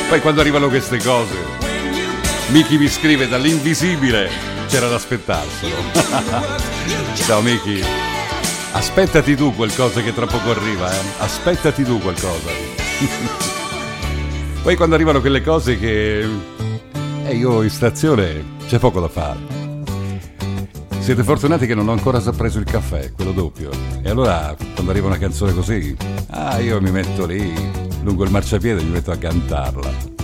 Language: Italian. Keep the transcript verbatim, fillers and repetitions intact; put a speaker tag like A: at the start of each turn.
A: Poi quando arrivano queste cose, Miki mi scrive dall'invisibile, c'era da aspettarselo. Ciao Miki, aspettati tu qualcosa che tra poco arriva, eh? Aspettati tu qualcosa. Poi quando arrivano quelle cose che eh, io in stazione c'è poco da fare. Siete fortunati che non ho ancora preso il caffè, quello doppio. E allora quando arriva una canzone così, ah, io mi metto lì lungo il marciapiede e mi metto a cantarla.